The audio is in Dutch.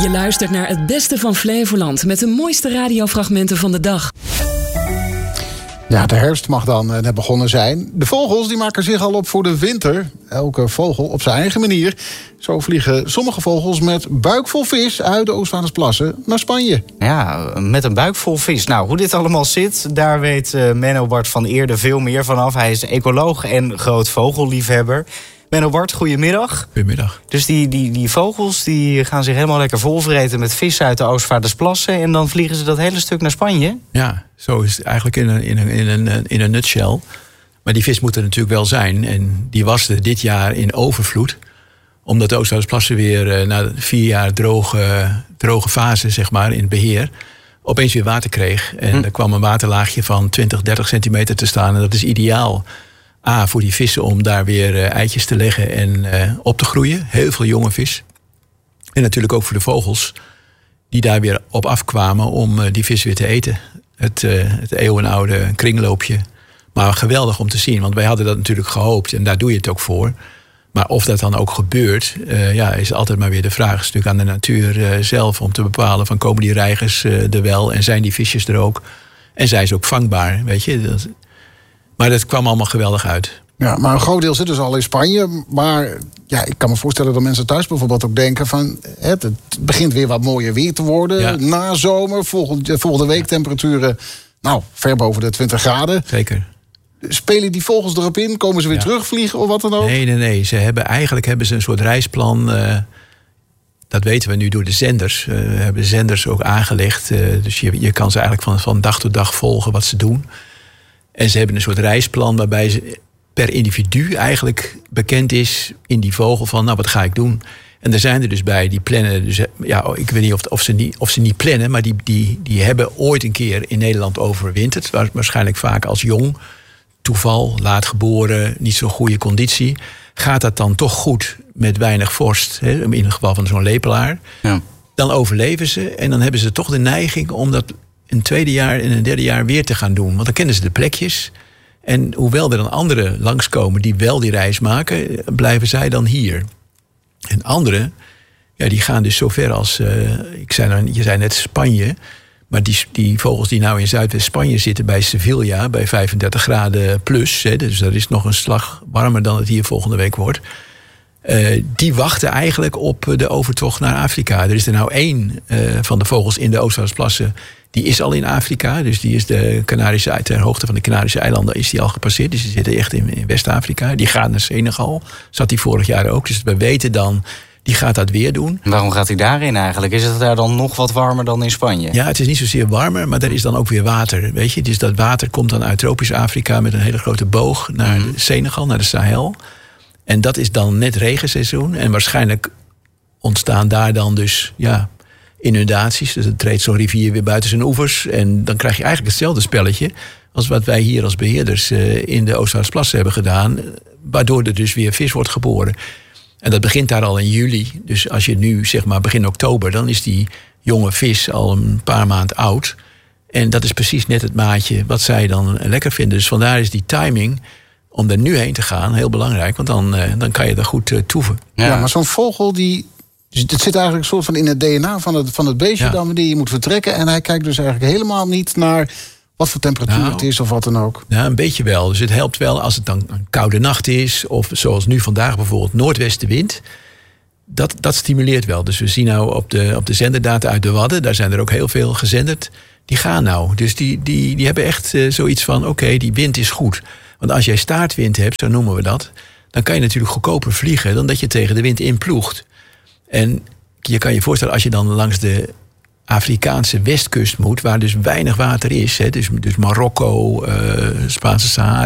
Je luistert naar het beste van Flevoland met de mooiste radiofragmenten van de dag. Ja, de herfst mag dan net begonnen zijn. De vogels die maken zich al op voor de winter. Elke vogel op zijn eigen manier. Zo vliegen sommige vogels met buikvol vis uit de Oostvaardersplassen naar Spanje. Ja, met een buikvol vis. Nou, hoe dit allemaal zit, daar weet Menno Bart van Eerde veel meer vanaf. Hij is ecoloog en groot vogelliefhebber. Menno Bart, goedemiddag. Goedemiddag. Dus die vogels die gaan zich helemaal lekker volvreten met vis uit de Oostvaardersplassen. En dan vliegen ze dat hele stuk naar Spanje? Ja, zo is het eigenlijk in een nutshell. Maar die vis moet er natuurlijk wel zijn. En die was er dit jaar in overvloed. Omdat de Oostvaardersplassen weer na 4 jaar droge fase, zeg maar, in het beheer, opeens weer water kreeg. En er kwam een waterlaagje van 20, 30 centimeter te staan. En dat is ideaal. Voor die vissen om daar weer eitjes te leggen en op te groeien. Heel veel jonge vis. En natuurlijk ook voor de vogels die daar weer op afkwamen om die vis weer te eten. Het eeuwenoude kringloopje. Maar geweldig om te zien, want wij hadden dat natuurlijk gehoopt. En daar doe je het ook voor. Maar of dat dan ook gebeurt, is altijd maar weer de vraag. Het is natuurlijk aan de natuur zelf om te bepalen van komen die reigers er wel en zijn die visjes er ook. En zijn ze ook vangbaar, weet je. Maar dat kwam allemaal geweldig uit. Ja, maar een groot deel zit dus al in Spanje. Maar ja, ik kan me voorstellen dat mensen thuis bijvoorbeeld ook denken van het begint weer wat mooier weer te worden. Ja. Na zomer, volgende week temperaturen ver boven de 20 graden. Zeker. Spelen die vogels erop in? Komen ze weer terugvliegen of wat dan ook? Nee. Eigenlijk hebben ze een soort reisplan. Dat weten we nu door de zenders. We hebben zenders ook aangelegd. Dus je kan ze eigenlijk van dag tot dag volgen wat ze doen. En ze hebben een soort reisplan waarbij ze per individu eigenlijk bekend is in die vogel van wat ga ik doen. En er zijn er dus bij die plannen. Dus ik weet niet of ze niet plannen, maar die hebben ooit een keer in Nederland overwinterd. Waarschijnlijk vaak als jong. Toeval, laat geboren, niet zo'n goede conditie. Gaat dat dan toch goed met weinig vorst, in het geval van zo'n lepelaar, dan overleven ze. En dan hebben ze toch de neiging om dat een tweede jaar en een derde jaar weer te gaan doen. Want dan kennen ze de plekjes. En hoewel er dan anderen langskomen die wel die reis maken, blijven zij dan hier. En anderen, die gaan dus zo ver als, je zei net Spanje. Maar die vogels die nou in Zuidwest-Spanje zitten bij Sevilla, bij 35 graden plus, dus dat is nog een slag warmer dan het hier volgende week wordt. Die wachten eigenlijk op de overtocht naar Afrika. Er is er nou 1 van de vogels in de Oostvaardersplassen. Die is al in Afrika. Dus die is ter hoogte van de Canarische eilanden is die al gepasseerd. Dus die zitten echt in West-Afrika. Die gaat naar Senegal. Zat die vorig jaar ook. Dus we weten dan, die gaat dat weer doen. Waarom gaat hij daarin eigenlijk? Is het daar dan nog wat warmer dan in Spanje? Ja, het is niet zozeer warmer, maar er is dan ook weer water. Weet je? Dus dat water komt dan uit tropisch Afrika met een hele grote boog naar Senegal, naar de Sahel. En dat is dan net regenseizoen. En waarschijnlijk ontstaan daar dan dus inundaties. Dus dan treedt zo'n rivier weer buiten zijn oevers. En dan krijg je eigenlijk hetzelfde spelletje als wat wij hier als beheerders in de Oostvaardersplassen hebben gedaan. Waardoor er dus weer vis wordt geboren. En dat begint daar al in juli. Dus als je nu begin oktober, dan is die jonge vis al een paar maanden oud. En dat is precies net het maatje wat zij dan lekker vinden. Dus vandaar is die timing om er nu heen te gaan heel belangrijk. Want dan kan je er goed toeven. Ja, maar zo'n vogel het zit eigenlijk een soort van in het DNA van het beestje dan wanneer je moet vertrekken. En hij kijkt dus eigenlijk helemaal niet naar wat voor temperatuur het is of wat dan ook. Ja, een beetje wel. Dus het helpt wel als het dan een koude nacht is. Of zoals nu vandaag bijvoorbeeld noordwestenwind. Dat stimuleert wel. Dus we zien nou op de zenderdata uit de Wadden. Daar zijn er ook heel veel gezenderd. Die gaan nou. Dus die hebben echt zoiets van oké, die wind is goed. Want als jij staartwind hebt, zo noemen we dat, dan kan je natuurlijk goedkoper vliegen dan dat je tegen de wind inploegt. En je kan je voorstellen, als je dan langs de Afrikaanse westkust moet, waar dus weinig water is, dus Marokko, Spaanse Sahara,